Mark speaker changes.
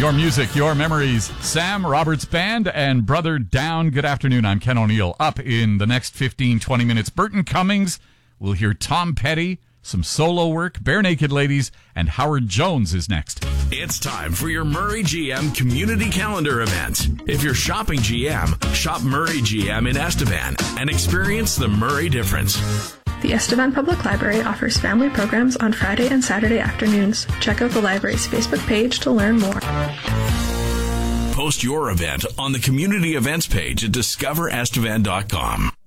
Speaker 1: Your music, your memories. Sam Roberts Band and Brother Down. Good afternoon. I'm Ken O'Neill. Up in the next 15, 20 minutes, Burton Cummings. We'll hear Tom Petty, some solo work, Bare Naked Ladies, and Howard Jones is next.
Speaker 2: It's time for your Murray GM Community Calendar event. If you're shopping GM, shop Murray GM in Estevan and experience the Murray difference.
Speaker 3: The Estevan Public Library offers family programs on Friday and Saturday afternoons. Check out the library's Facebook page to learn more.
Speaker 2: Post your event on the community events page at discoverestevan.com.